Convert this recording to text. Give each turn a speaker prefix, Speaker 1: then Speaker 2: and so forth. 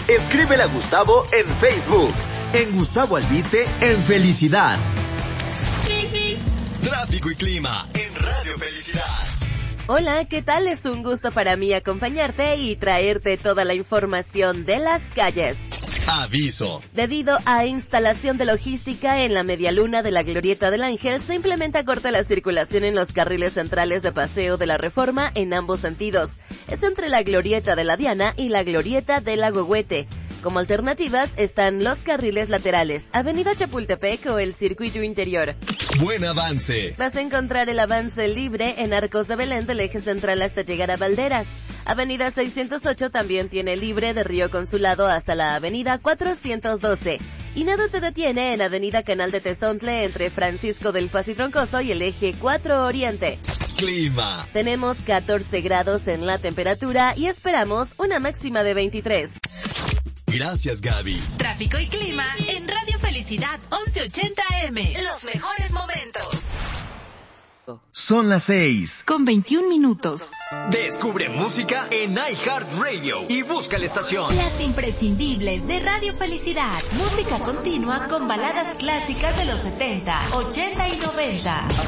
Speaker 1: Escríbele a Gustavo en Facebook. En Gustavo Albite, en Felicidad.
Speaker 2: Tráfico y clima en Radio Felicidad.
Speaker 3: Hola, ¿qué tal? Es un gusto para mí acompañarte y traerte toda la información de las calles.
Speaker 2: Aviso.
Speaker 3: Debido a instalación de logística en la medialuna de la Glorieta del Ángel, se implementa corte la circulación en los carriles centrales de Paseo de la Reforma en ambos sentidos. Es entre la Glorieta de la Diana y la Glorieta de la Gogüete. Como alternativas están los carriles laterales, Avenida Chapultepec o el circuito interior.
Speaker 2: Buen avance.
Speaker 3: Vas a encontrar el avance libre en Arcos de Belén del eje central hasta llegar a Valderas. Avenida 608 también tiene libre de Río Consulado hasta la Avenida 412. Y nada te detiene en Avenida Canal de Tezontle entre Francisco del Paso y Troncoso y el eje 4 Oriente.
Speaker 2: Clima.
Speaker 3: Tenemos 14 grados en la temperatura y esperamos una máxima de 23.
Speaker 2: Gracias, Gaby.
Speaker 4: Tráfico y clima en Radio Felicidad 1180 AM. Los mejores momentos.
Speaker 1: Son las
Speaker 4: 6:21.
Speaker 1: Descubre música en iHeartRadio y busca la estación.
Speaker 4: Las imprescindibles de Radio Felicidad. Música continua con baladas clásicas de los 70, 80 y 90.